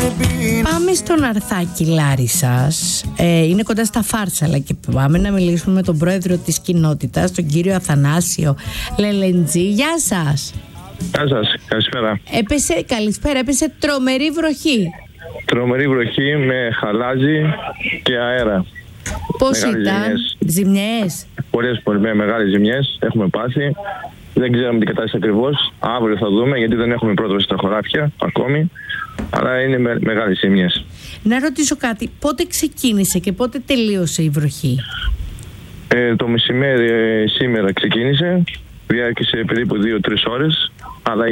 Πάμε στον Αρθάκη Λάρισσας. Είναι κοντά στα Φάρσαλα και πάμε να μιλήσουμε με τον πρόεδρο της κοινότητας, τον κύριο Αθανάσιο Λελεντζή. Γεια σας. Γεια σας, καλησπέρα. Καλησπέρα, έπεσε τρομερή βροχή. Τρομερή βροχή με χαλάζι και αέρα. Πώς μεγάλες ήταν, ζημιές? Πολλές μεγάλες ζημιές έχουμε πάθει. Δεν ξέρουμε την κατάσταση ακριβώς. Αύριο θα δούμε, γιατί δεν έχουμε πρόσβαση στα χωράφια ακόμη. Αλλά είναι μεγάλες ζημιές. Να ρωτήσω κάτι, πότε ξεκίνησε και πότε τελείωσε η βροχή? Το μεσημέρι σήμερα ξεκίνησε. Διάρκησε περίπου 2-3 ώρες. Αλλά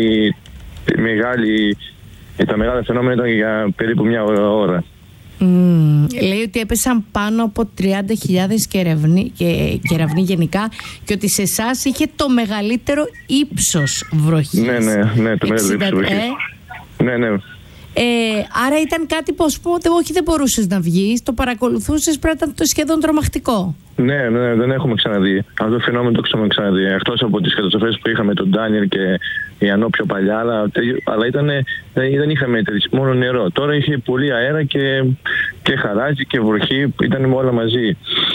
τα μεγάλα φαινόμενα ήταν για περίπου μια ώρα. Λέει ότι έπεσαν πάνω από 30.000 κεραυνοί γενικά και ότι σε εσάς είχε το μεγαλύτερο ύψος βροχής. Ναι, το μεγαλύτερο ύψος βροχής. Ναι. Άρα ήταν κάτι που όχι δεν μπορούσες να βγεις, το παρακολουθούσες, πρέπει να ήταν σχεδόν τρομακτικό. Ναι, δεν έχουμε ξαναδεί. Αυτό το φαινόμενο το έχουμε ξαναδεί. Εκτός από τις καταστροφές που είχαμε τον Ντάνιελ και η Ανώ πιο παλιά, αλλά δεν είχαμε μόνο νερό. Τώρα είχε πολύ αέρα και χαράζι και βροχή, ήταν όλα μαζί.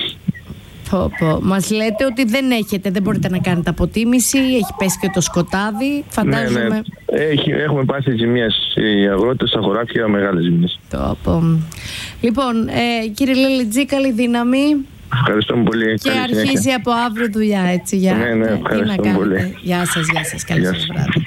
Μας λέτε ότι δεν μπορείτε να κάνετε αποτίμηση, έχει πέσει και το σκοτάδι, φαντάζομαι. Ναι. Έχουμε πάθει ζημιές, οι αγρότες στα χωράφια, μεγάλες ζημιές. Λοιπόν, κύριε Λελεντζή, καλή δύναμη. Ευχαριστούμε πολύ. Και αρχίζει από αύριο δουλειά, έτσι. Ναι, ευχαριστούμε πολύ. Γεια σας, καλή σας βράδυ.